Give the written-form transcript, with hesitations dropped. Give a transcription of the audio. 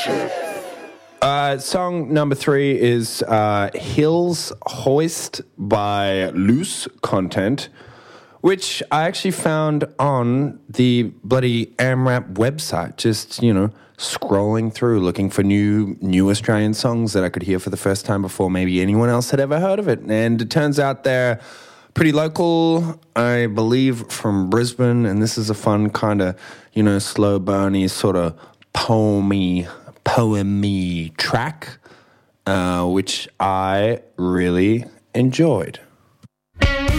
Song number 3 is Hills Hoist by Loose Content, which I actually found on the bloody AmRap website, just, scrolling through, looking for new Australian songs that I could hear for the first time before maybe anyone else had ever heard of it. And it turns out they're pretty local, I believe, from Brisbane, and this is a fun kind of, slow burny, sort of poemy track, which I really enjoyed.